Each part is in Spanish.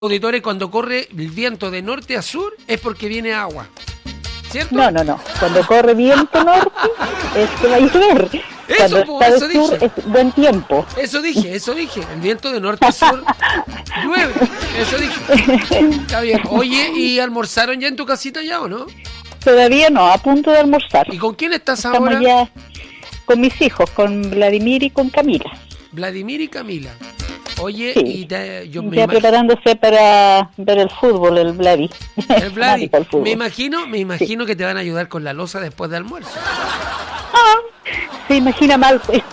auditores, cuando corre el viento de norte a sur es porque viene agua, ¿cierto? No. Cuando corre viento norte es que va a llover. Cuando está de sur dije. es buen tiempo. Eso dije. El viento de norte a sur llueve. Eso dije. Está bien. Oye, ¿y almorzaron ya en tu casita ya o no? Todavía no, a punto de almorzar. ¿Y con quién estás Estamos ahora? ya con mis hijos, con Vladimir y con Camila. Vladimir y Camila. Oye, Sí. yo Ya preparándose para ver el fútbol, el Vladi. El Vladi. Fanático del fútbol. Me imagino que te van a ayudar con la loza después de almuerzo. Se imagina mal, pues.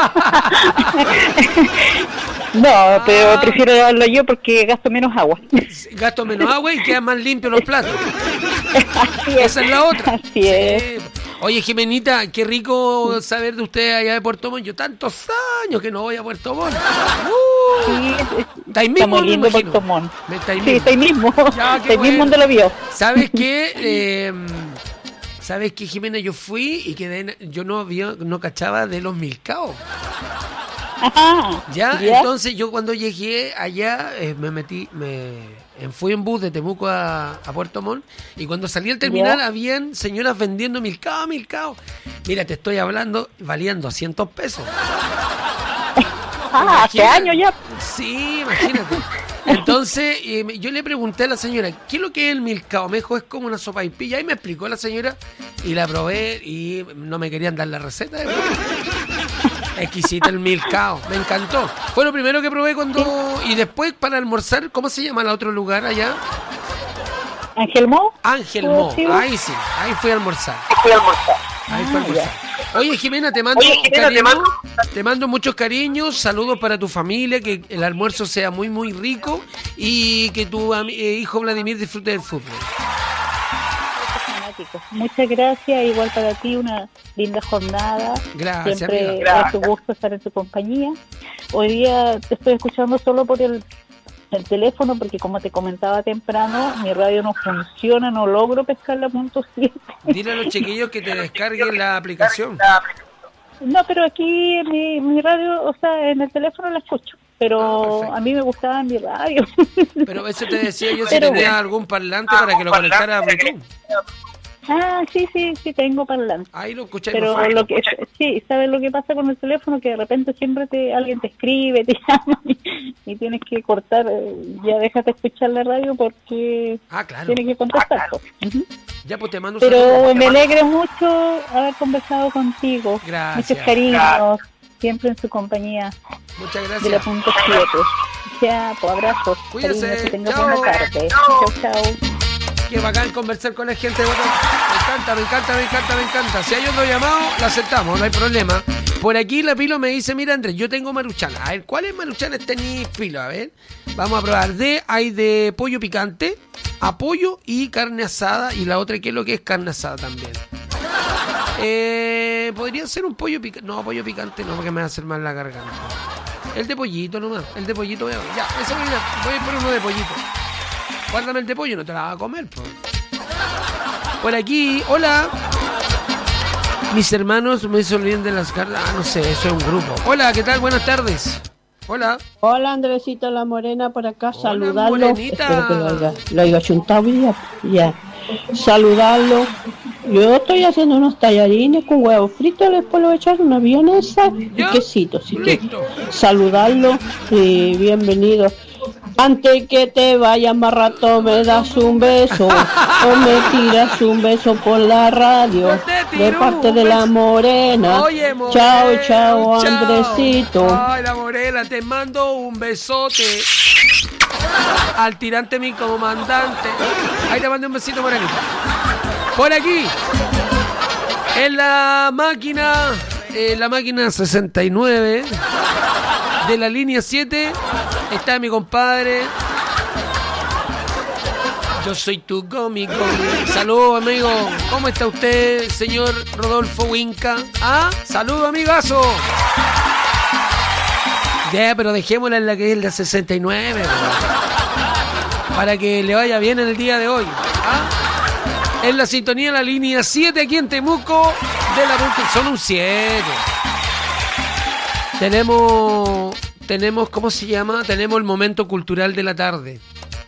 No, pero prefiero darlo yo porque gasto menos agua. Gasto menos agua y quedan más limpios los platos. Así es. Esa es la otra. Así es. Sí. Oye, Jimenita, qué rico saber de usted allá de Puerto Montt. Yo tantos años que no voy a Puerto Montt. Sí, ¿Está ahí está mismo? muy Me lindo imagino. Puerto Montt. Está ahí Sí, mismo. está ahí mismo. Ya, qué Está ahí mismo bueno. donde lo vio. ¿Sabes qué? ¿Sabes qué, Jimena? Yo fui y yo no cachaba de los milcaos. Ajá. ¿Ya? Entonces yo cuando llegué allá fui en bus de Temuco a Puerto Montt y cuando salí al terminal habían señoras vendiendo milcao. Mira, te estoy hablando, valían 200 pesos. Hace años ya. Sí, imagínate. Entonces yo le pregunté a la señora, ¿qué es lo que es el milcao? Me dijo, es como una sopaipilla. Y me explicó la señora y la probé y no me querían dar la receta. Exquisita el milcao, me encantó. Fue lo primero que probé cuando... Y después para almorzar, ¿cómo se llama el otro lugar allá? ¿Ángel Mo? Ángel Mo, Sí. ahí sí, ahí fui a almorzar. Ahí fue a almorzar. Oye, Jimena, te mando muchos cariños, saludos para tu familia, que el almuerzo sea muy, muy rico y que tu hijo Vladimir disfrute del fútbol. Muchas gracias, igual para ti, una linda jornada. Gracias, siempre amiga. es un gusto estar en tu compañía. Hoy día te estoy escuchando solo por el teléfono, porque como te comentaba temprano, mi radio no funciona, no logro pescar la punto 7. Dile a los chiquillos que te descarguen la aplicación. No, pero aquí mi radio, o sea, en el teléfono la escucho. Pero a mí me gustaba mi radio. Pero eso te decía yo, si Pero tenías bueno. algún parlante para que lo conectara a Bluetooth. Sí, tengo parlante. Ahí lo escuché. Pero ¿sabes lo que pasa con el teléfono? Que de repente siempre alguien te escribe, te llama y tienes que cortar, ya déjate escuchar la radio porque claro. tienes que contestar. Uh-huh. Ya, pues te mando un Pero saludo. me alegra mucho haber conversado contigo. Gracias. Muchos cariños, siempre en su compañía. Muchas De la gracias. punto 7. Ya, pues abrazos. Cuídese. Cariño, que tengas Chao. buena tarde. Chao. Qué bacán conversar con la gente. Bueno, me encanta. Si hay otro llamado, lo aceptamos, no hay problema. Por aquí la Pilo me dice, mira Andrés, yo tengo maruchan. A ver, ¿cuáles maruchanes tenéis, Pilo? A ver, vamos a probar. Hay de pollo picante, a pollo y carne asada. Y la otra, ¿qué es lo que es carne asada también? Podría ser un pollo picante. No, pollo picante no, porque me va a hacer mal la garganta. El de pollito nomás, el de pollito. Voy a ir por uno de pollito. Guárdame el de pollo, no te la vas a comer, po. Por aquí, hola. Mis hermanos me se olviden de las cartas. No sé, eso es un grupo. Hola, ¿qué tal? Buenas tardes. Hola. Hola, Andresito La Morena, por acá, Hola, saludarlo. morenita. Espero que lo haya chuntado bien. Ya. Saludarlo. Yo estoy haciendo unos tallarines con huevo frito, después le voy a echar una vienesa y ¿Ya? quesito. Así que Listo. saludarlo y bienvenido. Antes que te vayas más rato me das un beso o me tiras un beso por la radio Yo te tiro de parte un de la beso. Morena. Oye, Morena. Chao, Andresito. Ay, la Morena, te mando un besote. Al tirante mi comandante. Ahí te mando un besito, Morenita. Por aquí. En la máquina 69 de la línea 7 está mi compadre. Yo soy tu gomi. Saludos, amigo. ¿Cómo está usted, señor Rodolfo Winca? Saludos, amigazo. Ya, pero dejémosla en la que es la 69. Para que le vaya bien en el día de hoy. En la sintonía, la línea 7 aquí en Temuco. De la son un 7. Tenemos, ¿cómo se llama? Tenemos el momento cultural de la tarde.